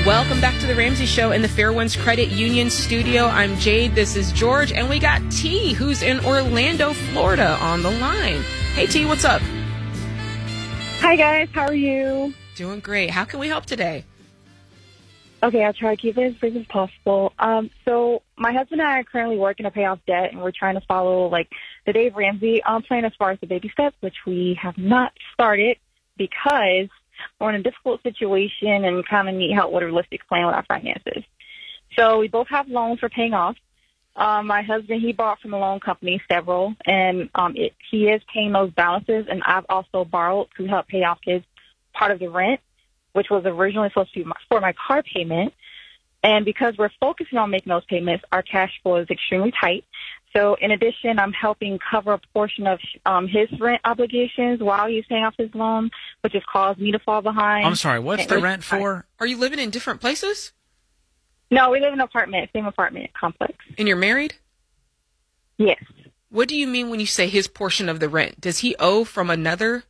Welcome back to the Ramsey Show in the Fairwinds Credit Union studio. I'm Jade. This is George. And we got T, who's in Orlando, Florida, on the line. Hey, T, what's up? Hi, guys. How are you? Doing great. How can we help today? Okay, I'll try to keep it as brief as possible. So my husband and I are currently working to pay off debt, and we're trying to follow, the Dave Ramsey plan as far as the baby steps, which we have not started because we're in a difficult situation and kind of need help with a realistic plan with our finances. So we both have loans we're paying off. My husband, he bought from a loan company, several, and he is paying those balances, and I've also borrowed to help pay off his part of the rent, which was originally supposed to be for my car payment. And because we're focusing on making those payments, our cash flow is extremely tight. So in addition, I'm helping cover a portion of his rent obligations while he's paying off his loan, which has caused me to fall behind. I'm sorry, what's the rent for? Are you living in different places? No, we live in an apartment, same apartment complex. And you're married? Yes. What do you mean when you say his portion of the rent? Does he owe from another?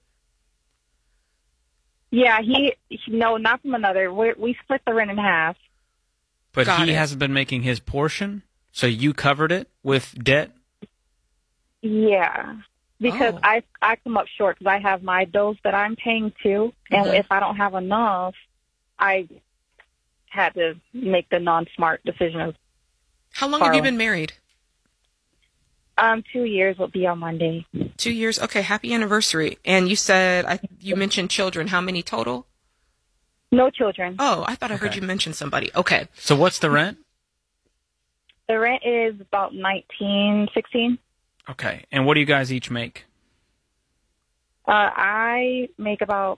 Yeah, no, not from another. We split the rent in half. But he hasn't been making his portion? So you covered it with debt? Yeah, because I come up short because I have my bills that I'm paying too. And if I don't have enough, I had to make the non-smart decision of How long have you been married? 2 years will be on Monday. 2 years? Okay, happy anniversary. And you said, you mentioned children. How many total? No children. Oh, I thought I heard you mention somebody. Okay. So what's the rent? The rent is about $19.16. Okay. And what do you guys each make? I make about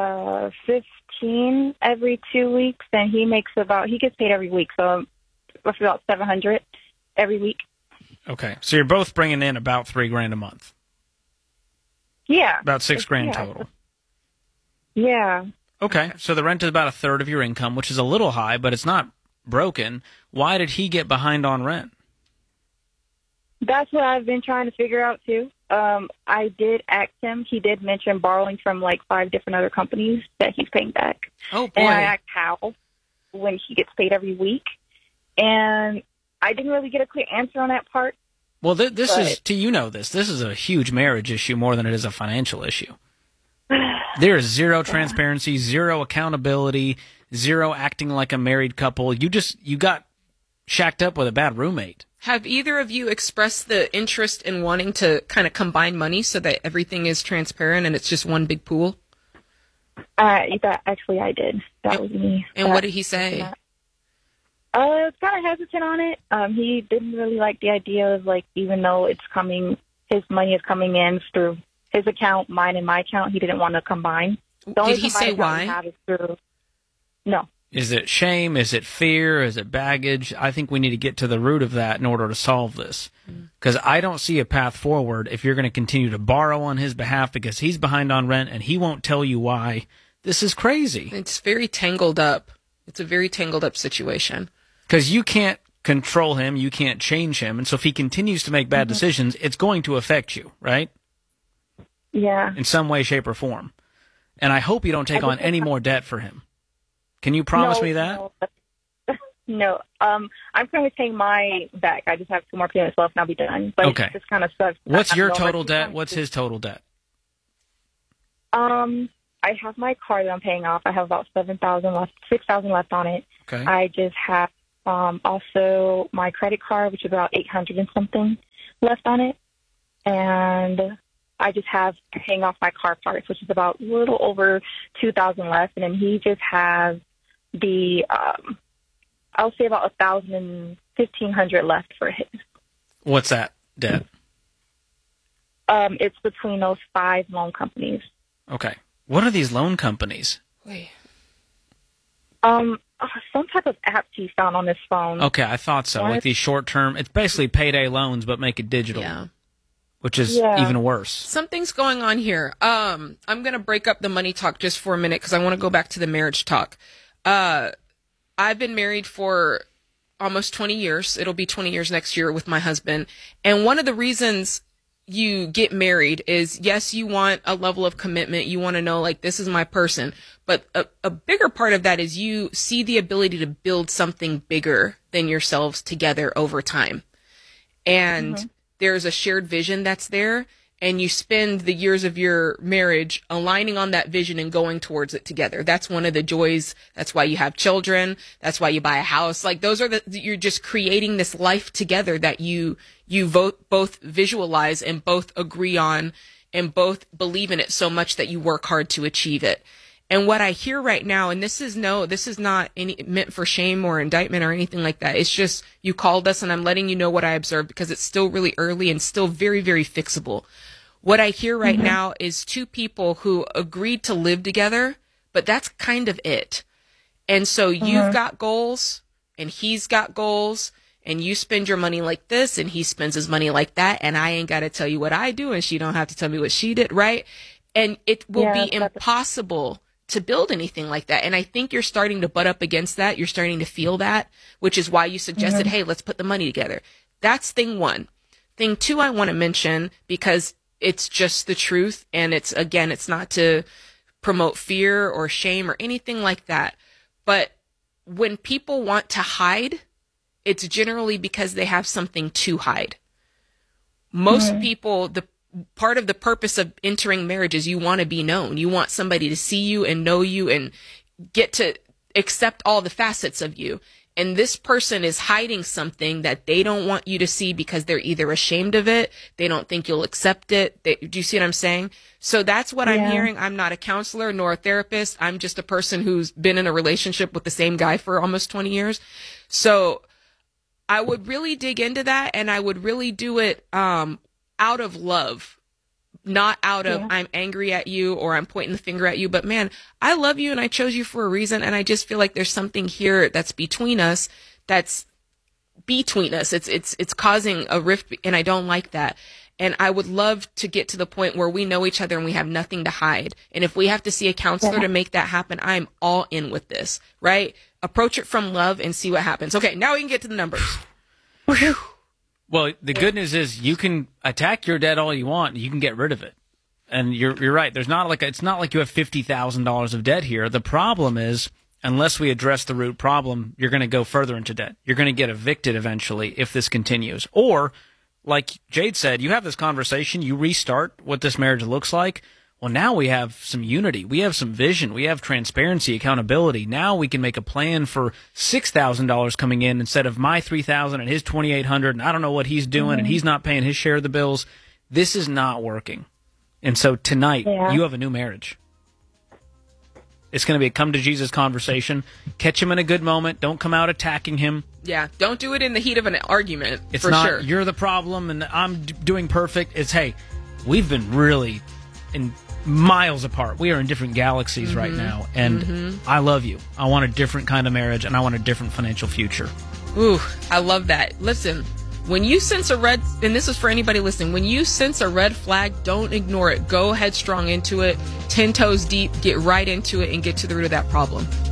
15 every 2 weeks, and he gets paid every week, so roughly about $700 every week. Okay. So you're both bringing in about $3,000 a month. Yeah. About $6,000 total. Yeah. Okay. So the rent is about a third of your income, which is a little high, but it's not broken. Why did he get behind on rent? That's what I've been trying to figure out, too. I did ask him. He did mention borrowing from, 5 different other companies that he's paying back. Oh, boy. And I asked how when he gets paid every week. And I didn't really get a clear answer on that part. Well, this is a huge marriage issue more than it is a financial issue. There is zero transparency, zero accountability, zero acting like a married couple. You got shacked up with a bad roommate. Have either of you expressed the interest in wanting to kind of combine money so that everything is transparent and it's just one big pool? Actually, I did. That was me. And what did he say? Kind of hesitant on it. He didn't really like the idea of, even though his money is coming in through his account, mine and my account, he didn't want to combine. Did he say why? No. Is it shame? Is it fear? Is it baggage? I think we need to get to the root of that in order to solve this. Because I don't see a path forward if you're going to continue to borrow on his behalf because he's behind on rent and he won't tell you why. This is crazy. It's very tangled up. It's a very tangled up situation. Because you can't control him, you can't change him, and so if he continues to make bad decisions, it's going to affect you, right? Yeah. In some way, shape, or form. And I hope you don't take on any more debt for him. Can you promise me that? No. I'm currently paying my back. I just have 2 more payments left and I'll be done. But okay. It just kind of sucks. What's your total debt? What's his total debt? I have my car that I'm paying off. I have about $6,000 left on it. Okay. I just have also my credit card, which is about $800 and something left on it. And I just have paying off my car parts, which is about a little over $2,000 left. And then he just has the, I'll say about $1,000 and $1,500 left for his. What's that debt? It's between those 5 loan companies. Okay. What are these loan companies? Wait. Some type of app he found on his phone. Okay, I thought so. Like these short-term, it's basically payday loans, but make it digital. Yeah. Which is even worse. Something's going on here. I'm going to break up the money talk just for a minute because I want to go back to the marriage talk. I've been married for almost 20 years. It'll be 20 years next year with my husband. And one of the reasons you get married is, yes, you want a level of commitment. You want to know, like, this is my person. But a bigger part of that is you see the ability to build something bigger than yourselves together over time. And there's a shared vision that's there. And you spend the years of your marriage aligning on that vision and going towards it together. That's one of the joys. That's why you have children. That's why you buy a house. Like, those are you're just creating this life together that you both visualize and both agree on and both believe in it so much that you work hard to achieve it. And what I hear right now, and this is not meant for shame or indictment or anything like that. It's just, you called us and I'm letting you know what I observed because it's still really early and still very, very fixable. What I hear right now is two people who agreed to live together, but that's kind of it. And so you've got goals and he's got goals, and you spend your money like this and he spends his money like that, and I ain't got to tell you what I do and she don't have to tell me what she did, right? And it will be impossible to build anything like that. And I think you're starting to butt up against that. You're starting to feel that, which is why you suggested, hey, let's put the money together. That's thing one. Thing two, I want to mention, because it's just the truth. And it's not to promote fear or shame or anything like that. But when people want to hide, it's generally because they have something to hide. Most people, part of the purpose of entering marriage is you want to be known. You want somebody to see you and know you and get to accept all the facets of you. And this person is hiding something that they don't want you to see because they're either ashamed of it, they don't think you'll accept it. Do you see what I'm saying? So that's what I'm hearing. I'm not a counselor nor a therapist. I'm just a person who's been in a relationship with the same guy for almost 20 years. So I would really dig into that, and I would really do it out of love, not out of I'm angry at you or I'm pointing the finger at you, but man, I love you and I chose you for a reason. And I just feel like there's something here that's between us, It's causing a rift, and I don't like that. And I would love to get to the point where we know each other and we have nothing to hide. And if we have to see a counselor to make that happen, I'm all in with this, right? Approach it from love and see what happens. Okay, now we can get to the numbers. Well, the good news is you can attack your debt all you want, and you can get rid of it. And you're right. It's not like you have $50,000 of debt here. The problem is, unless we address the root problem, you're going to go further into debt. You're going to get evicted eventually if this continues. Or, like Jade said, you have this conversation, you restart what this marriage looks like. Well, now we have some unity. We have some vision. We have transparency, accountability. Now we can make a plan for $6,000 coming in instead of my $3,000 and his $2,800, and I don't know what he's doing, and he's not paying his share of the bills. This is not working. And so tonight, you have a new marriage. It's going to be a come-to-Jesus conversation. Catch him in a good moment. Don't come out attacking him. Yeah, don't do it in the heat of an argument, it's for not, sure. You're the problem, and I'm doing perfect. It's, hey, we've been really in miles apart. We are in different galaxies right now, and I love you. I want a different kind of marriage, and I want a different financial future. Ooh, I love that. Listen, when you sense a red, and this is for anybody listening, when you sense a red flag, don't ignore it. Go headstrong into it, 10 toes deep, get right into it, and get to the root of that problem.